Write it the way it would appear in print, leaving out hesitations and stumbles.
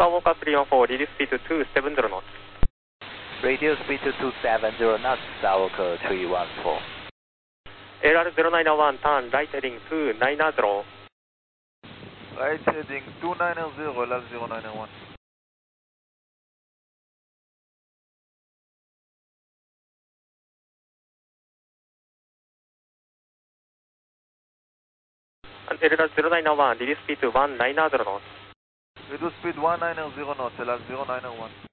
Skywalker 314, reduce speed to 270 knots. Radio speed to 270 knots, Skywalker 314. LR0901, turn right heading 290. Right heading 290, LR0901. And LR0901, reduce speed to 190 knots. Reduce speed 190 knots, LR0901.